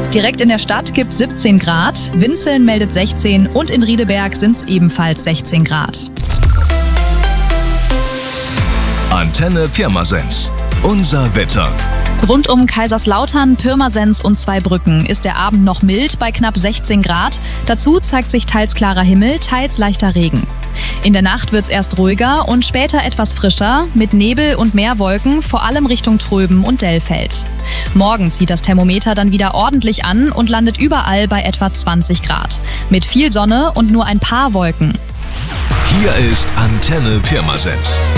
Direkt in der Stadt gibt es 17 Grad, Winzeln meldet 16 und in Riedeberg sind es ebenfalls 16 Grad. Antenne Pirmasens. Unser Wetter. Rund um Kaiserslautern, Pirmasens und Zweibrücken ist der Abend noch mild bei knapp 16 Grad. Dazu zeigt sich teils klarer Himmel, teils leichter Regen. In der Nacht wird es erst ruhiger und später etwas frischer, mit Nebel und mehr Wolken, vor allem Richtung Tröben und Dellfeld. Morgen zieht das Thermometer dann wieder ordentlich an und landet überall bei etwa 20 Grad. Mit viel Sonne und nur ein paar Wolken. Hier ist Antenne Pirmasens.